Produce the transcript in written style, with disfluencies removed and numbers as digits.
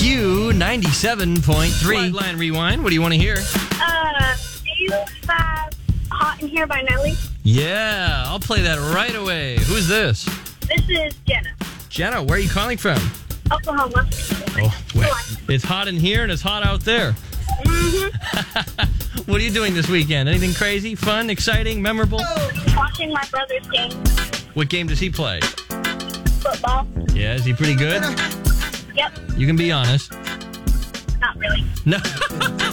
Q97.3. Line Rewind, what do you want to hear? Do you have Hot in Here by Nelly? Yeah, I'll play that right away. Who's this? This is Jenna. Jenna, where are you calling from? Oklahoma. Oh, well, it's hot in here and it's hot out there. Mm-hmm. What are you doing this weekend? Anything crazy, fun, exciting, memorable? Watching my brother's game. What game does he play? Football. Yeah, is he pretty good? Yep. You can be honest. Not really. No.